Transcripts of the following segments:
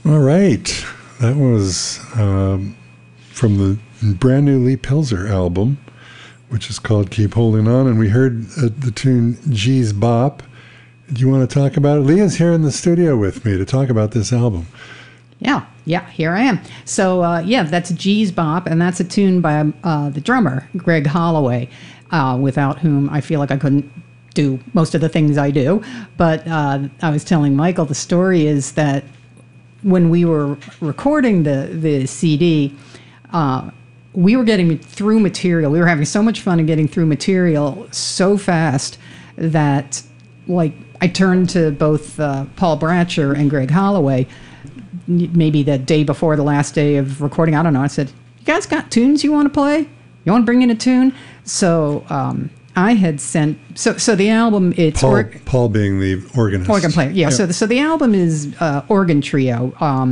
All right. That was from the brand new Lee Pilzer album, which is called Keep Holding On. And we heard the tune Gee's Bop. Do you want to talk about it? Leah's here in the studio with me to talk about this album. Yeah, here I am. So, that's Gee's Bop, and that's a tune by the drummer, Greg Holloway, without whom I feel like I couldn't do most of the things I do. But I was telling Michael, the story is that when we were recording the CD, we were getting through material. We were having so much fun in getting through material so fast that, like, I turned to both Paul Bratcher and Greg Holloway, maybe the day before the last day of recording. I don't know. I said, "You guys got tunes you want to play? You want to bring in a tune?" So I had sent. So the album, it's Paul being the organist, organ player. Yeah. So the album is organ trio.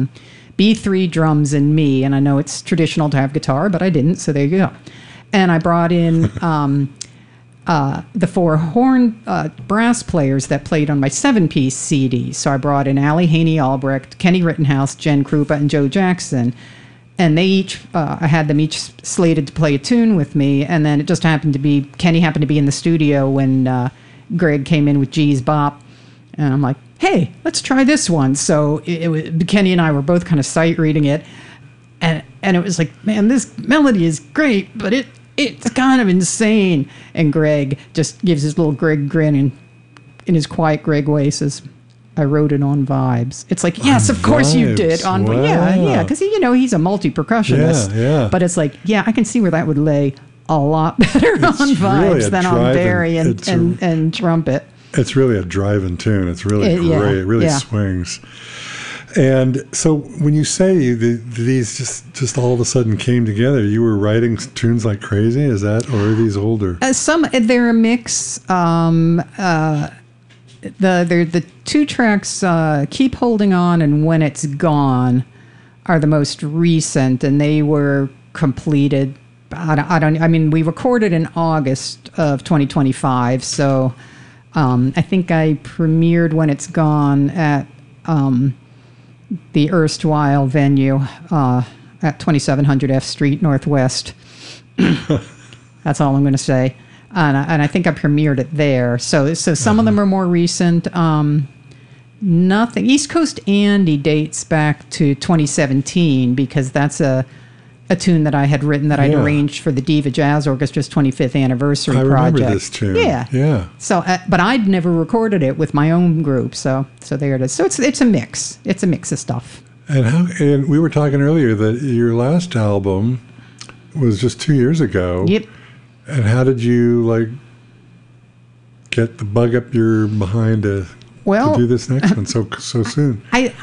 B3 drums and me, and I know it's traditional to have guitar, but I didn't, so there you go. And I brought in the 4 horn brass players that played on my 7-piece CD. So I brought in Allie Haney Albrecht, Kenny Rittenhouse, Jen Krupa, and Joe Jackson. And they each, I had them each slated to play a tune with me, and then it just happened to be, Kenny happened to be in the studio when Greg came in with Gee's Bop, and I'm like, hey, let's try this one. So Kenny and I were both kind of sight reading it, and it was like, man, this melody is great, but it's kind of insane. And Greg just gives his little Greg grin and in his quiet Greg way says, I wrote it on vibes. It's like, yes, of course you did. Wow. Yeah, because he's a multi-percussionist. Yeah. But it's like, yeah, I can see where that would lay a lot better on vibes really than on Barry and trumpet. It's really a driving tune. It's really great. It really swings. And so when you say these just all of a sudden came together, you were writing tunes like crazy? Is that, or are these older? They're a mix. The 2 tracks, Keep Holding On and When It's Gone, are the most recent, and they were completed. We recorded in August of 2025, so I think I premiered When It's Gone at the erstwhile venue at 2700 F Street Northwest. That's all I'm going to say. And I think I premiered it there. So some of them are more recent. Nothing. East Coast Andy dates back to 2017 because that's a tune that I had written that I'd arranged for the Diva Jazz Orchestra's 25th anniversary project. I remember this tune. Yeah. So, but I'd never recorded it with my own group. So there it is. So it's a mix. It's a mix of stuff. And we were talking earlier that your last album was just 2 years ago. Yep. And how did you get the bug up your behind to do this next one so soon? I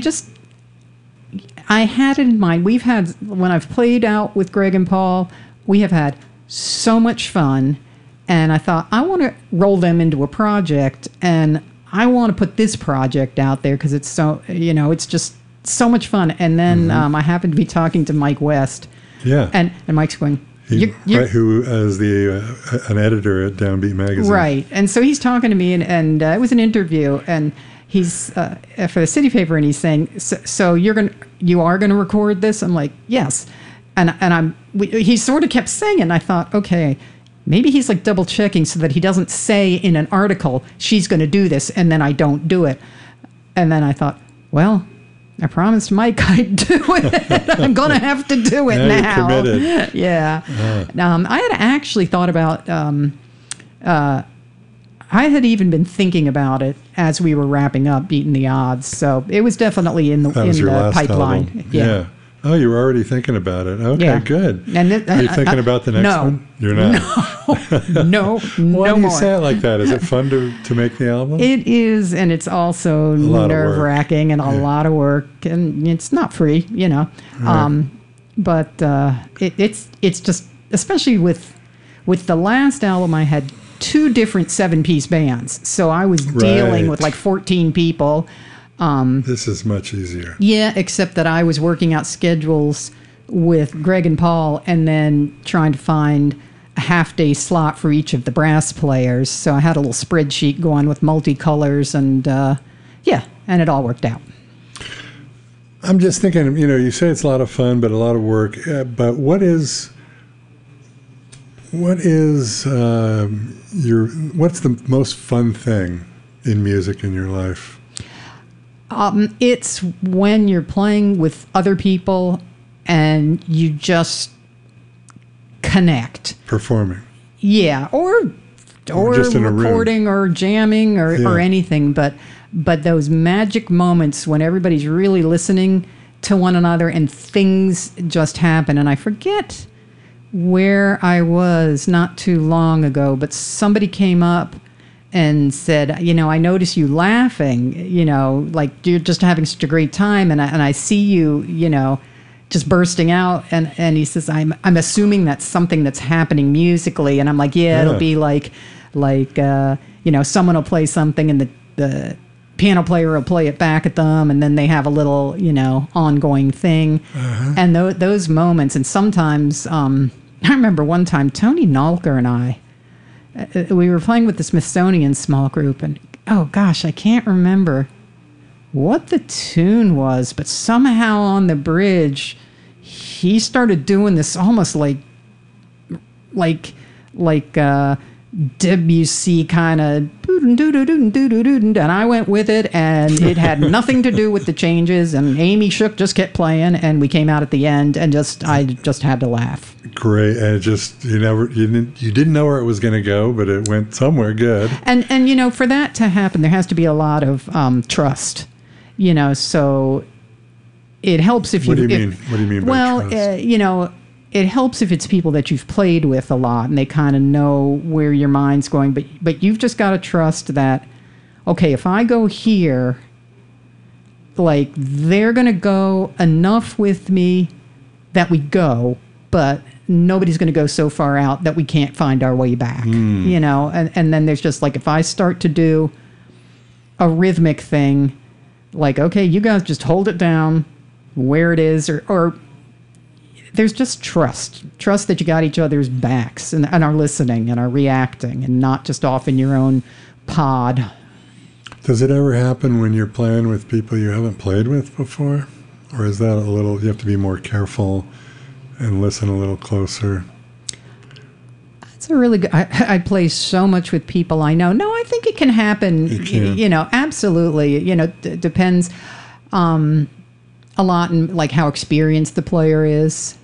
had it in mind. We've had, when I've played out with Greg and Paul, we have had so much fun, and I thought I want to roll them into a project, and I want to put this project out there because it's so, it's just so much fun. And then I happened to be talking to Mike West, and Mike's going, who is an editor at Downbeat Magazine. Right. And so he's talking to me, and it was an interview, and he's for the City Paper, and he's saying, so you are going to record this? I'm like, yes. And he sort of kept saying it, and I thought, okay, maybe he's double checking so that he doesn't say in an article, she's going to do this, and then I don't do it. And then I thought, well, I promised Mike I'd do it. I'm going to have to do it now. You're committed. Yeah. I had actually thought about, I had even been thinking about it as we were wrapping up Beating the Odds. So it was definitely in the pipeline. Album. Yeah. Oh, you were already thinking about it. Okay, good. And are you thinking about the next one? You're not. No. Why do you say it like that? Is it fun to make the album? It is, and it's also nerve-wracking and a lot of work, and it's not free, Right. But it's just, especially with the last album, I had 2 different 7-piece bands, so I was dealing with 14 people. This is much easier. Yeah, except that I was working out schedules with Greg and Paul and then trying to find a half-day slot for each of the brass players. So I had a little spreadsheet going with multicolors, and and it all worked out. I'm just thinking, you say it's a lot of fun, but a lot of work. But what's the most fun thing in music in your life? It's when you're playing with other people and you just connect. Performing. Yeah, or just in a room. recording or jamming or anything, but those magic moments when everybody's really listening to one another and things just happen. And I forget where I was not too long ago, but somebody came up and said, I notice you laughing, like you're just having such a great time, and I see you, just bursting out, and he says, I'm assuming that's something that's happening musically, and I'm like, it'll be like someone will play something and the piano player will play it back at them, and then they have a little ongoing thing, and those moments, and sometimes I remember one time Tony Nalker and I. We were playing with the Smithsonian small group, and oh gosh, I can't remember what the tune was, but somehow on the bridge, he started doing this almost like Debussy kind of, and I went with it, and it had nothing to do with the changes, and Amy Shook just kept playing, and we came out at the end, and I just had to laugh. Great, and you didn't know where it was going to go, but it went somewhere good. And for that to happen, there has to be a lot of trust, so it helps if you. What do you mean by trust? It helps if it's people that you've played with a lot and they kind of know where your mind's going. But you've just got to trust that, okay, if I go here, like they're going to go enough with me that we go, but nobody's going to go so far out that we can't find our way back, And then there's just like, if I start to do a rhythmic thing, like, okay, you guys just hold it down where it is, or there's just trust that you got each other's backs and are listening and are reacting and not just off in your own pod. Does it ever happen when you're playing with people you haven't played with before? Or is that you have to be more careful and listen a little closer? That's a really good, I play so much with people I know. No, I think it can happen, absolutely. Depends a lot in like how experienced the player is.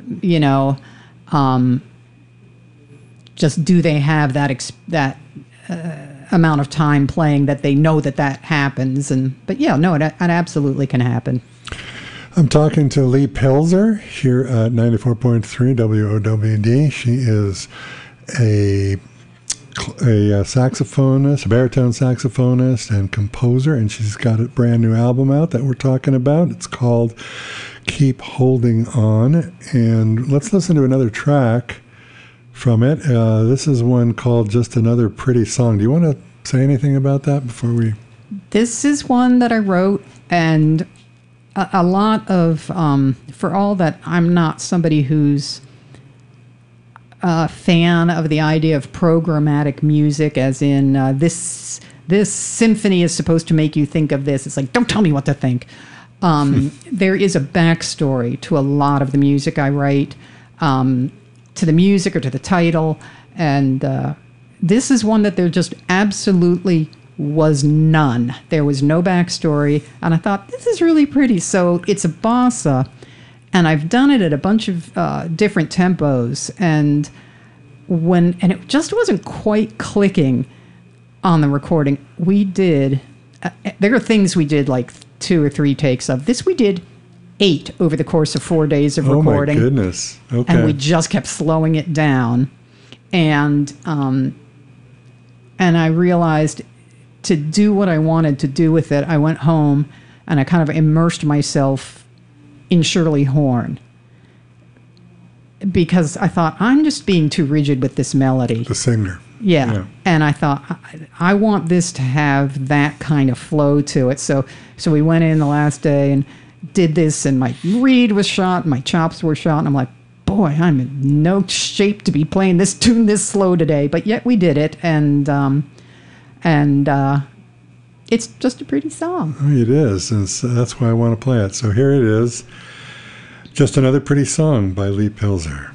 Just do they have that amount of time playing that they know that happens? But it absolutely can happen. I'm talking to Lee Pilzer here at 94.3 WOWD. She is a saxophonist, a baritone saxophonist and composer, and she's got a brand new album out that we're talking about. It's called Keep Holding On, and let's listen to another track from it. This is one called Just Another Pretty Song. Do you want to say anything about that before we... This is one that I wrote, and a lot of, for all that I'm not somebody who's a fan of the idea of programmatic music, as in this symphony is supposed to make you think of this. It's like, don't tell me what to think. There is a backstory to a lot of the music I write, to the music or to the title. And this is one that there just absolutely was none. There was no backstory. And I thought, this is really pretty. So it's a bossa. And I've done it at a bunch of different tempos. And it just wasn't quite clicking on the recording. We did, there are things we did like 2 or 3 takes of. This we did 8 over the course of 4 days of recording. Oh my goodness. Okay. And we just kept slowing it down. And I realized to do what I wanted to do with it, I went home and I kind of immersed myself in Shirley Horn. Because I thought, I'm just being too rigid with this melody. The singer. Yeah. And I thought, I want this to have that kind of flow to it. So we went in the last day and did this, and my reed was shot, my chops were shot, and I'm like, boy, I'm in no shape to be playing this tune this slow today. But yet we did it, and it it's just a pretty song. It is, and so that's why I want to play it. So here it is, Just Another Pretty Song by Lee Pilzer.